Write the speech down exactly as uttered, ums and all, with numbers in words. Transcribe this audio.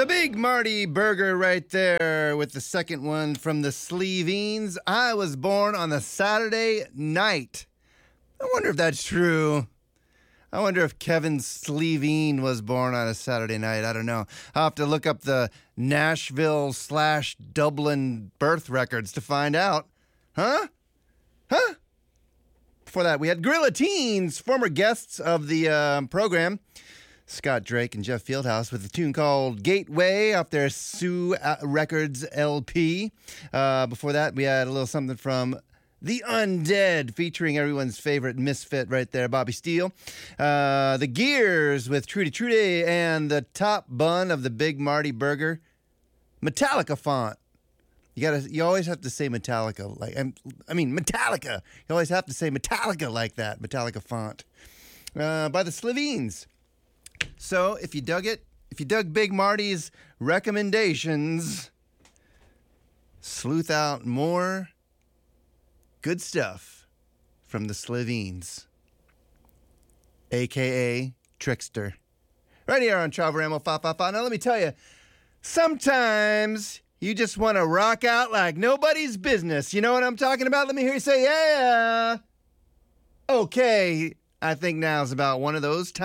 The Big Marty Burger right there with the second one from the Sleevines. I was born on a Saturday night. I wonder if that's true. I wonder if Kevin Sleevine was born on a Saturday night. I don't know. I'll have to look up the Nashville slash Dublin birth records to find out. Huh? Huh? Before that, we had Gorilla Teens, former guests of the uh, program. Scott Drake and Jeff Fieldhouse with a tune called Gateway off their Sioux Records L P. Uh, before that, we had a little something from The Undead, featuring everyone's favorite misfit right there, Bobby Steele. Uh, the Gears with Trudy Trudy, and the top bun of the Big Marty Burger, Metallica font. You gotta, you always have to say Metallica, like I mean Metallica. You always have to say Metallica like that, Metallica font. Uh, by the Sleevines. So if you dug it, if you dug Big Marty's recommendations, sleuth out more good stuff from the Sleevines, a k a. Trickster. Right here on Travel Ramble five five five. Now let me tell you, sometimes you just want to rock out like nobody's business. You know what I'm talking about? Let me hear you say, yeah. Okay, I think now's about one of those times.